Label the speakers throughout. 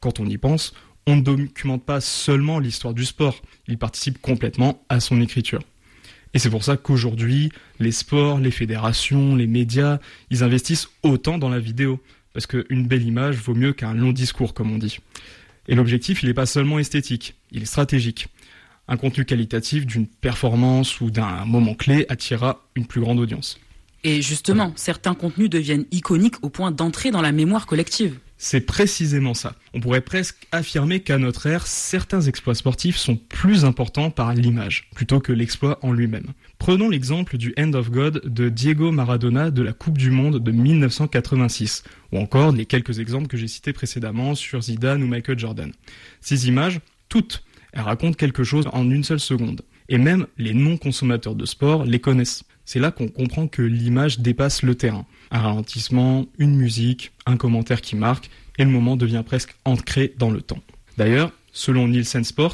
Speaker 1: Quand on y pense, on ne documente pas seulement l'histoire du sport, il participe complètement à son écriture. Et c'est pour ça qu'aujourd'hui, les sports, les fédérations, les médias, ils investissent autant dans la vidéo. Parce qu'une belle image vaut mieux qu'un long discours, comme on dit. Et l'objectif, il n'est pas seulement esthétique, il est stratégique. Un contenu qualitatif d'une performance ou d'un moment clé attirera une plus grande audience.
Speaker 2: Et justement, certains contenus deviennent iconiques au point d'entrer dans la mémoire collective.
Speaker 1: C'est précisément ça. On pourrait presque affirmer qu'à notre ère, certains exploits sportifs sont plus importants par l'image, plutôt que l'exploit en lui-même. Prenons l'exemple du Hand of God de Diego Maradona de la Coupe du Monde de 1986, ou encore les quelques exemples que j'ai cités précédemment sur Zidane ou Michael Jordan. Ces images, toutes, elles racontent quelque chose en une seule seconde. Et même les non-consommateurs de sport les connaissent. C'est là qu'on comprend que l'image dépasse le terrain. Un ralentissement, une musique, un commentaire qui marque, et le moment devient presque ancré dans le temps. D'ailleurs, selon Nielsen Sport,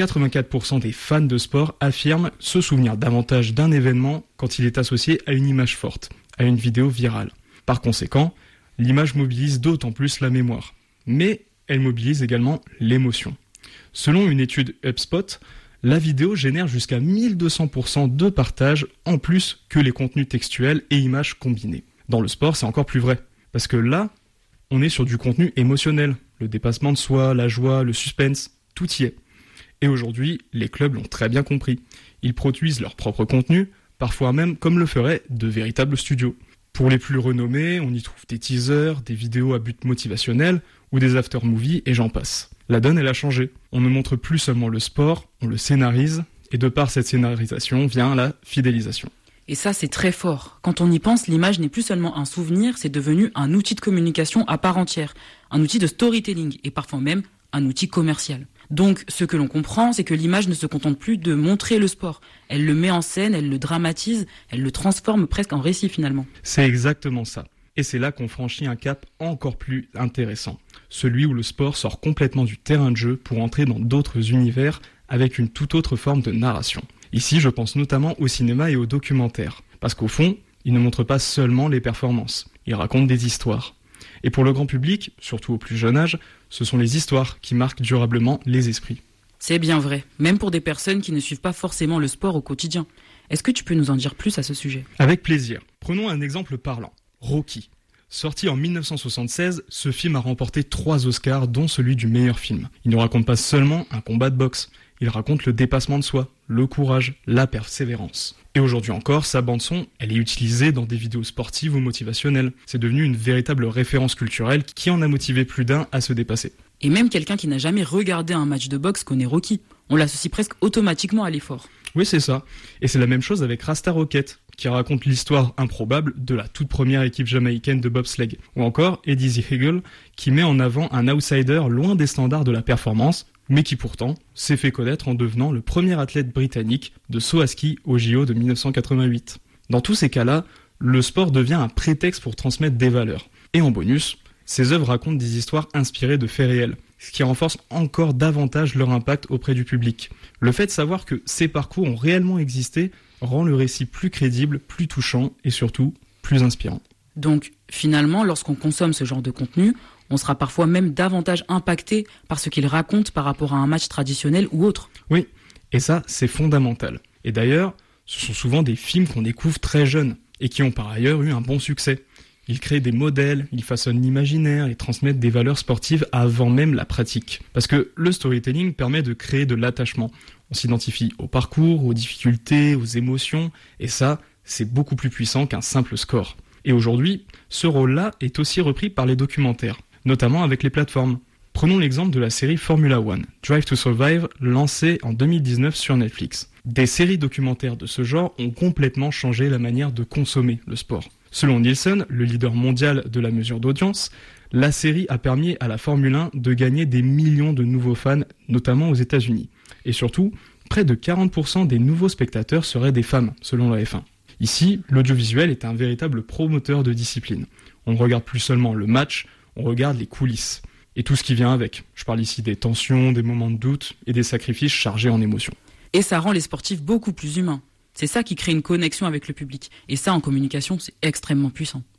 Speaker 1: 84% des fans de sport affirment se souvenir davantage d'un événement quand il est associé à une image forte, à une vidéo virale. Par conséquent, l'image mobilise d'autant plus la mémoire. Mais elle mobilise également l'émotion. Selon une étude HubSpot, la vidéo génère jusqu'à 1200% de partage en plus que les contenus textuels et images combinés. Dans le sport, c'est encore plus vrai. Parce que là, on est sur du contenu émotionnel. Le dépassement de soi, la joie, le suspense, tout y est. Et aujourd'hui, les clubs l'ont très bien compris. Ils produisent leur propre contenu, parfois même comme le feraient de véritables studios. Pour les plus renommés, on y trouve des teasers, des vidéos à but motivationnel ou des after-movies et j'en passe. La donne, elle a changé. On ne montre plus seulement le sport, on le scénarise et de par cette scénarisation vient la fidélisation.
Speaker 2: Et ça, c'est très fort. Quand on y pense, l'image n'est plus seulement un souvenir, c'est devenu un outil de communication à part entière, un outil de storytelling et parfois même un outil commercial. Donc, ce que l'on comprend, c'est que l'image ne se contente plus de montrer le sport. Elle le met en scène, elle le dramatise, elle le transforme presque en récit finalement.
Speaker 1: C'est exactement ça. Et c'est là qu'on franchit un cap encore plus intéressant. Celui où le sport sort complètement du terrain de jeu pour entrer dans d'autres univers avec une toute autre forme de narration. Ici, je pense notamment au cinéma et au documentaire. Parce qu'au fond, ils ne montrent pas seulement les performances. Ils racontent des histoires. Et pour le grand public, surtout au plus jeune âge, ce sont les histoires qui marquent durablement les esprits.
Speaker 2: C'est bien vrai, même pour des personnes qui ne suivent pas forcément le sport au quotidien. Est-ce que tu peux nous en dire plus à ce sujet ?
Speaker 1: Avec plaisir. Prenons un exemple parlant. Rocky. Sorti en 1976, ce film a remporté 3 Oscars, dont celui du meilleur film. Il ne raconte pas seulement un combat de boxe, il raconte le dépassement de soi, le courage, la persévérance. Et aujourd'hui encore, sa bande-son, elle est utilisée dans des vidéos sportives ou motivationnelles. C'est devenu une véritable référence culturelle qui en a motivé plus d'un à se dépasser.
Speaker 2: Et même quelqu'un qui n'a jamais regardé un match de boxe connaît Rocky. On l'associe presque automatiquement à l'effort.
Speaker 1: Oui, c'est ça. Et c'est la même chose avec Rasta Rocket, qui raconte l'histoire improbable de la toute première équipe jamaïcaine de bobsleigh. Ou encore Eddie the Eagle, qui met en avant un outsider loin des standards de la performance, mais qui pourtant s'est fait connaître en devenant le premier athlète britannique de saut à ski au JO de 1988. Dans tous ces cas-là, le sport devient un prétexte pour transmettre des valeurs. Et en bonus, ces œuvres racontent des histoires inspirées de faits réels, ce qui renforce encore davantage leur impact auprès du public. Le fait de savoir que ces parcours ont réellement existé rend le récit plus crédible, plus touchant et surtout plus inspirant.
Speaker 2: Donc finalement, lorsqu'on consomme ce genre de contenu, on sera parfois même davantage impacté par ce qu'il raconte par rapport à un match traditionnel ou autre.
Speaker 1: Oui, et ça, c'est fondamental. Et d'ailleurs, ce sont souvent des films qu'on découvre très jeunes et qui ont par ailleurs eu un bon succès. Ils créent des modèles, ils façonnent l'imaginaire et transmettent des valeurs sportives avant même la pratique. Parce que le storytelling permet de créer de l'attachement. On s'identifie au parcours, aux difficultés, aux émotions, et ça, c'est beaucoup plus puissant qu'un simple score. Et aujourd'hui, ce rôle-là est aussi repris par les documentaires, notamment avec les plateformes. Prenons l'exemple de la série Formula One, Drive to Survive, lancée en 2019 sur Netflix. Des séries documentaires de ce genre ont complètement changé la manière de consommer le sport. Selon Nielsen, le leader mondial de la mesure d'audience, la série a permis à la Formule 1 de gagner des millions de nouveaux fans, notamment aux États-Unis. Et surtout, près de 40% des nouveaux spectateurs seraient des femmes, selon la F1. Ici, l'audiovisuel est un véritable promoteur de discipline. On ne regarde plus seulement le match, on regarde les coulisses. Et tout ce qui vient avec. Je parle ici des tensions, des moments de doute et des sacrifices chargés en émotions.
Speaker 2: Et ça rend les sportifs beaucoup plus humains. C'est ça qui crée une connexion avec le public. Et ça, en communication, c'est extrêmement puissant.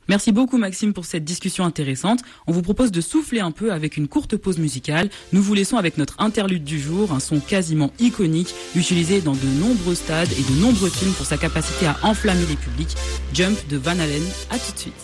Speaker 2: Merci beaucoup Maxime pour cette discussion intéressante. On vous propose de souffler un peu avec une courte pause musicale. Nous vous laissons avec notre interlude du jour, un son quasiment iconique, utilisé dans de nombreux stades et de nombreux films pour sa capacité à enflammer les publics. Jump de Van Halen, à tout de suite.